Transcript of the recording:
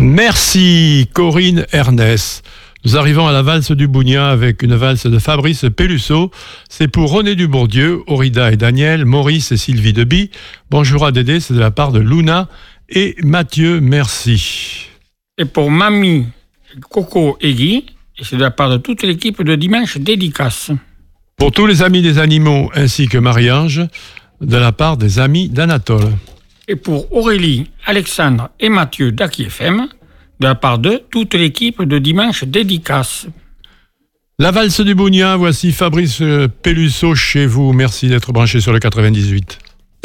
Merci Corinne Ernest. Nous arrivons à la valse du Bougna avec une valse de Fabrice Pellusso. C'est pour René Dubourdieu, Aurida et Daniel, Maurice et Sylvie Deby. Bonjour à Dédé, c'est de la part de Luna et Mathieu, merci. Et pour Mamie, Coco et Guy, et c'est de la part de toute l'équipe de Dimanche Dédicace. Pour tous les amis des animaux ainsi que Marie-Ange, de la part des amis d'Anatole. Et pour Aurélie, Alexandre et Mathieu d'Aki FM, de la part de toute l'équipe de Dimanche Dédicace. La valse du Bougna, voici Fabrice Pellusso chez vous. Merci d'être branché sur le 98.